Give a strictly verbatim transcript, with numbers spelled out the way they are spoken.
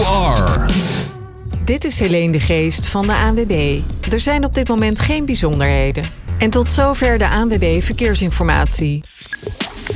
you are. Dit is Helene de Geest van de A N W B. Er zijn op dit moment geen bijzonderheden. En tot zover de A N W B Verkeersinformatie.